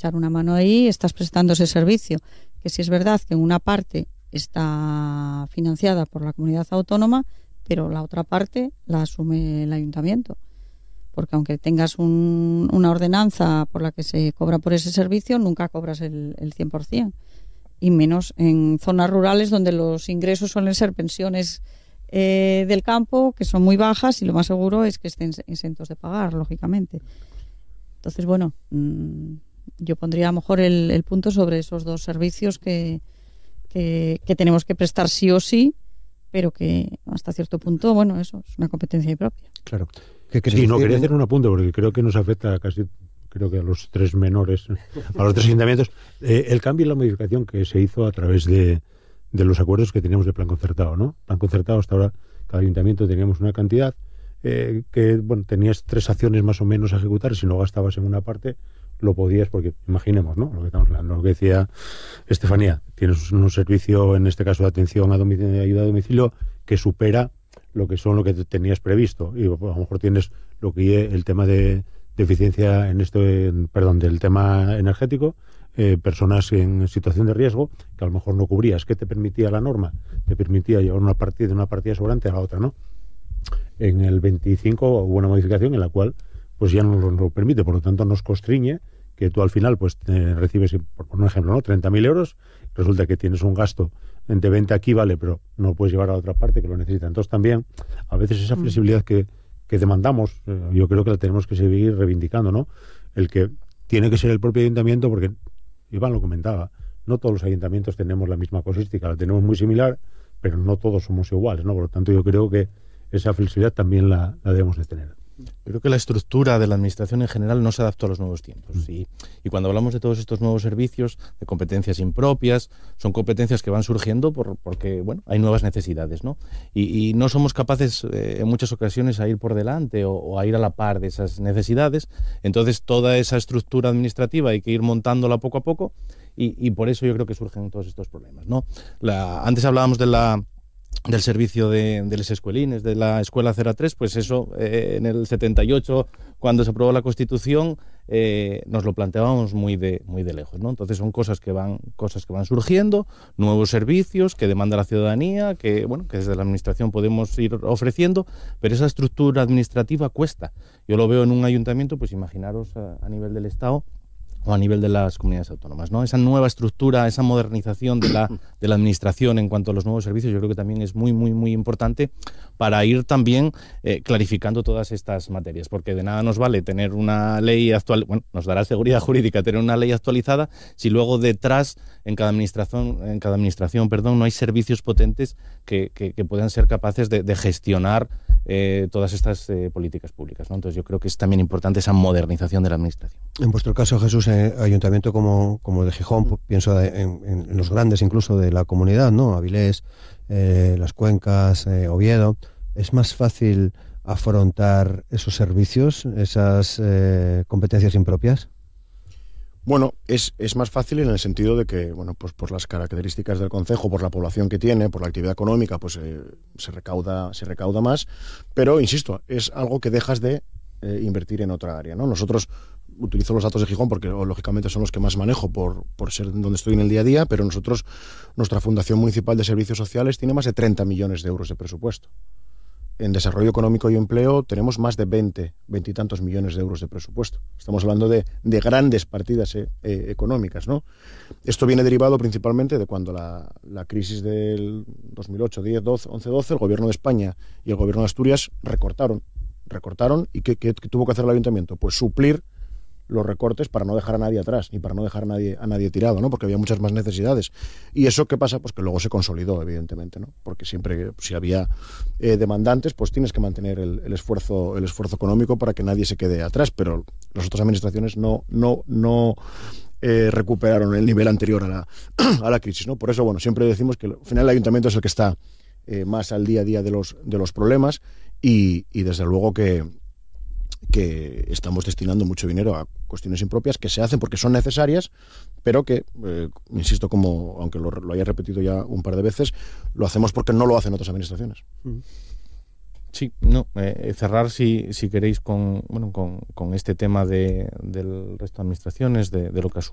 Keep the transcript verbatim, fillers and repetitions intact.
echar una mano ahí, estás prestando ese servicio, que sí es verdad que en una parte está financiada por la comunidad autónoma, pero la otra parte la asume el ayuntamiento. Porque aunque tengas un, una ordenanza por la que se cobra por ese servicio, nunca cobras el, el cien por ciento. Y menos en zonas rurales donde los ingresos suelen ser pensiones eh, del campo, que son muy bajas, y lo más seguro es que estén exentos de pagar, lógicamente. Entonces, bueno, mmm, yo pondría a lo mejor el, el punto sobre esos dos servicios que, que, que tenemos que prestar sí o sí, pero que hasta cierto punto, bueno, eso es una competencia propia. Claro. Sí, decir? no, quería hacer un apunte porque creo que nos afecta casi, creo que a los tres menores, a los tres ayuntamientos, eh, el cambio y la modificación que se hizo a través de, de los acuerdos que teníamos de plan concertado, ¿no? Plan concertado, hasta ahora cada ayuntamiento teníamos una cantidad eh, que, bueno, tenías tres acciones más o menos a ejecutar, y si no gastabas en una parte, lo podías, porque imaginemos, ¿no? Lo que estamos hablando, lo que decía Estefanía, tienes un servicio, en este caso de atención a domicilio, de ayuda a domicilio, que supera lo que son lo que tenías previsto, y pues, a lo mejor tienes lo que el tema de, de eficiencia en este, perdón, del tema energético, eh, personas en situación de riesgo que a lo mejor no cubrías. ¿Qué te permitía la norma? Te permitía llevar una partida de una partida sobrante a la otra, ¿no? En el veinticinco hubo una modificación en la cual pues ya no lo, lo permite, por lo tanto nos constriñe que tú al final pues eh, recibes, por un ejemplo, ¿no? treinta mil euros, resulta que tienes un gasto de venta aquí, vale, pero no lo puedes llevar a la otra parte que lo necesita. Entonces también, a veces esa flexibilidad que, que demandamos, eh, yo creo que la tenemos que seguir reivindicando, ¿no? El que tiene que ser el propio ayuntamiento, porque Iván lo comentaba, no todos los ayuntamientos tenemos la misma casuística, la tenemos muy similar, pero no todos somos iguales, ¿no? Por lo tanto, yo creo que esa flexibilidad también la, la debemos de tener. Creo que la estructura de la administración en general no se adaptó a los nuevos tiempos. Y, y cuando hablamos de todos estos nuevos servicios, de competencias impropias, son competencias que van surgiendo por, porque bueno, hay nuevas necesidades, ¿no? Y, y no somos capaces eh, en muchas ocasiones a ir por delante o, o a ir a la par de esas necesidades. Entonces toda esa estructura administrativa hay que ir montándola poco a poco, y, y por eso yo creo que surgen todos estos problemas, ¿no? La, antes hablábamos de la del servicio de, de los escuelines, de la Escuela cero a tres, pues eso, eh, en el setenta y ocho, cuando se aprobó la Constitución, eh, nos lo planteábamos muy de, muy de lejos, ¿no? Entonces son cosas que van, cosas que van surgiendo, nuevos servicios que demanda la ciudadanía, que, bueno, que desde la administración podemos ir ofreciendo, pero esa estructura administrativa cuesta. Yo lo veo en un ayuntamiento, pues imaginaros a, a nivel del Estado, o a nivel de las comunidades autónomas, ¿no? Esa nueva estructura, esa modernización de la, de la administración en cuanto a los nuevos servicios, yo creo que también es muy, muy, muy importante para ir también eh, clarificando todas estas materias, porque de nada nos vale tener una ley actual, bueno, nos dará seguridad jurídica tener una ley actualizada si luego detrás en cada administración, en cada administración, perdón, no hay servicios potentes que, que, que puedan ser capaces de, de gestionar eh, todas estas eh, políticas públicas, ¿no? Entonces yo creo que es también importante esa modernización de la administración. En vuestro caso, Jesús, eh, ayuntamiento como, como de Gijón, pues, pienso en, en, en los grandes incluso de la comunidad, ¿no? Avilés, eh, Las Cuencas, eh, Oviedo, ¿es más fácil afrontar esos servicios, esas eh, competencias impropias? Bueno, es, es más fácil en el sentido de que, bueno, pues por las características del concejo, por la población que tiene, por la actividad económica, pues eh, se recauda, se recauda más, pero insisto, es algo que dejas de eh, invertir en otra área, ¿no? Nosotros utilizo los datos de Gijón porque lógicamente son los que más manejo por, por ser donde estoy en el día a día, pero nosotros, nuestra Fundación Municipal de Servicios Sociales tiene más de treinta millones de euros de presupuesto. En desarrollo económico y empleo tenemos más de veinte, veintitantos millones de euros de presupuesto. Estamos hablando de, de grandes partidas eh, eh, económicas, ¿no? Esto viene derivado principalmente de cuando la, la crisis del dos mil ocho, diez, doce, once, doce, el gobierno de España y el gobierno de Asturias recortaron, recortaron y ¿qué, qué, qué tuvo que hacer el ayuntamiento? Pues suplir los recortes para no dejar a nadie atrás ni para no dejar a nadie, a nadie tirado, ¿no? Porque había muchas más necesidades. ¿Y eso qué pasa? Pues que luego se consolidó, evidentemente, ¿no? Porque siempre, si había eh, demandantes, pues tienes que mantener el, el esfuerzo el esfuerzo económico para que nadie se quede atrás, pero las otras administraciones no no no eh, recuperaron el nivel anterior a la, a la crisis, ¿no? Por eso, bueno, siempre decimos que al final el ayuntamiento es el que está eh, más al día a día de los, de los problemas y, y desde luego que que estamos destinando mucho dinero a cuestiones impropias que se hacen porque son necesarias, pero que, eh, insisto, como aunque lo, lo haya repetido ya un par de veces, lo hacemos porque no lo hacen otras administraciones. Sí, no, eh, cerrar si, si queréis con, bueno, con, con este tema de, del resto de administraciones, de, de lo que ha